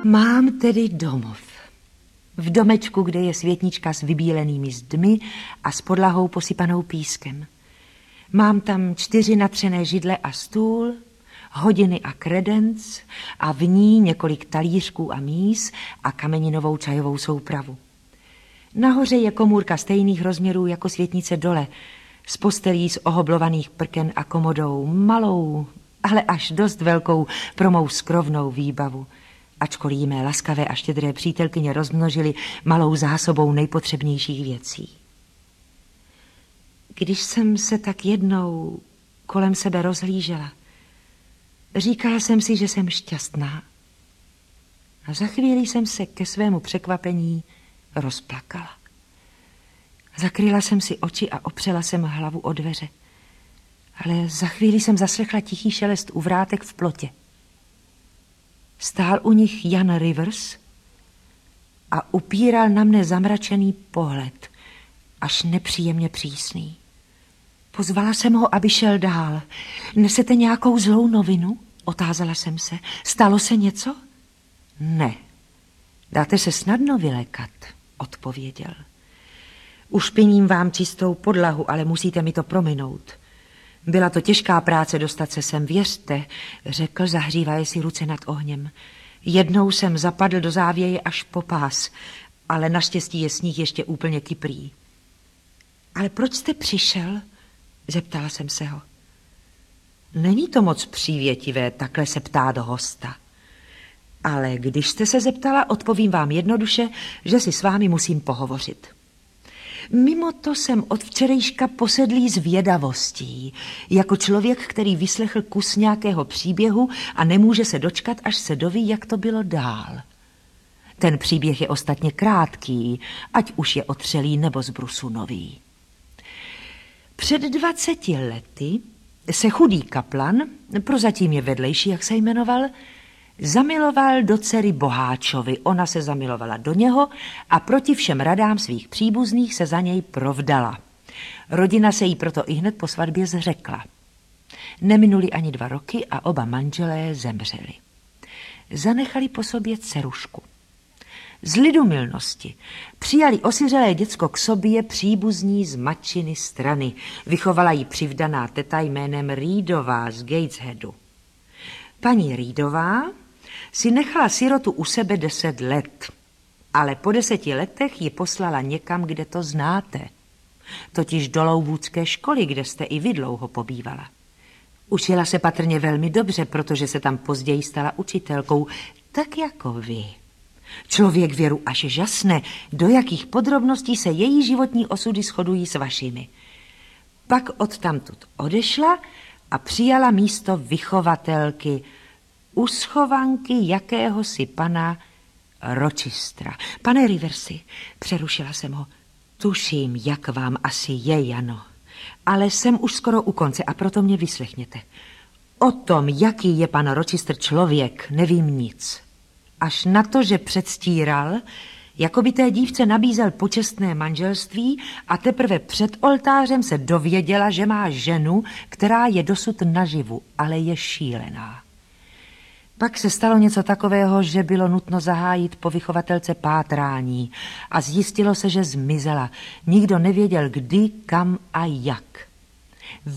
Mám tedy domov. V domečku, kde je světnička s vybílenými zdmi a s podlahou posypanou pískem. Mám tam 4 natřené židle a stůl, hodiny a kredenc a v ní několik talířků a míz a kameninovou čajovou soupravu. Nahoře je komůrka stejných rozměrů jako světnice dole, s postelí z ohoblovaných prken a komodou, malou, ale až dost velkou pro mou skrovnou výbavu. Ačkoliv jí mé laskavé a štědré přítelkyně rozmnožily malou zásobou nejpotřebnějších věcí. Když jsem se tak jednou kolem sebe rozhlížela, říkala jsem si, že jsem šťastná. A za chvíli jsem se ke svému překvapení rozplakala. Zakryla jsem si oči a opřela jsem hlavu o dveře. Ale za chvíli jsem zaslechla tichý šelest u vrátek v plotě. Stál u nich Jan Rivers a upíral na mne zamračený pohled, až nepříjemně přísný. Pozvala jsem ho, aby šel dál. Nesete nějakou zlou novinu? Otázala jsem se. Stalo se něco? Ne. Dáte se snadno vylékat, odpověděl. Ušpiním vám čistou podlahu, ale musíte mi to prominout. Byla to těžká práce dostat se sem, věřte, řekl, zahřívaje si ruce nad ohněm. Jednou jsem zapadl do závěje až po pás, ale naštěstí je sníh ještě úplně kyprý. Ale proč jste přišel? Zeptala jsem se ho. Není to moc přívětivé takhle se ptát hosta. Ale když jste se zeptala, odpovím vám jednoduše, že si s vámi musím pohovořit. Mimo to jsem od včerejška posedlý zvědavostí, jako člověk, který vyslechl kus nějakého příběhu a nemůže se dočkat, až se doví, jak to bylo dál. Ten příběh je ostatně krátký, ať už je otřelý nebo z brusu nový. Před 20 lety se chudý kaplan, prozatím je vedlejší, jak se jmenoval, zamiloval do dcery boháčovi. Ona se zamilovala do něho a proti všem radám svých příbuzných se za něj provdala. Rodina se jí proto ihned po svatbě zřekla. Neminuli ani 2 roky a oba manželé zemřeli. Zanechali po sobě dcerušku. Z lidumilnosti přijali osiřelé děcko k sobě příbuzní z matčiny strany. Vychovala jí přivdaná teta jménem Reedová z Gatesheadu. Paní Reedová si nechala sirotu u sebe 10 let, ale po 10 letech ji poslala někam, kde to znáte, totiž do Lowoodské školy, kde jste i vy dlouho pobývala. Učila se patrně velmi dobře, protože se tam později stala učitelkou, tak jako vy. Člověk věru až žasne, do jakých podrobností se její životní osudy shodují s vašimi. Pak odtamtud odešla a přijala místo vychovatelky u schovanky jakéhosi pana Rochestra. Pane Riversi, přerušila jsem ho, tuším, jak vám asi je, Jano, ale jsem už skoro u konce a proto mě vyslechněte. O tom, jaký je pan Rochester člověk, nevím nic. Až na to, že předstíral, jako by té dívce nabízel počestné manželství a teprve před oltářem se dověděla, že má ženu, která je dosud naživu, ale je šílená. Pak se stalo něco takového, že bylo nutno zahájit po vychovatelce pátrání a zjistilo se, že zmizela. Nikdo nevěděl kdy, kam a jak.